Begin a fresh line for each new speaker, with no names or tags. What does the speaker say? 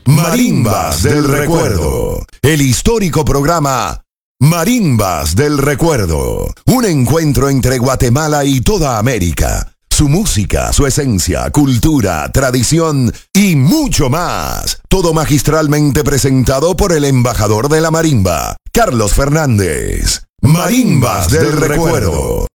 Marimbas del Recuerdo, el histórico programa Marimbas del Recuerdo, un encuentro entre Guatemala y toda América. Su música, su esencia, cultura, tradición y mucho más. Todo magistralmente presentado por el embajador de la marimba, Carlos Fernández. Marimbas del Recuerdo.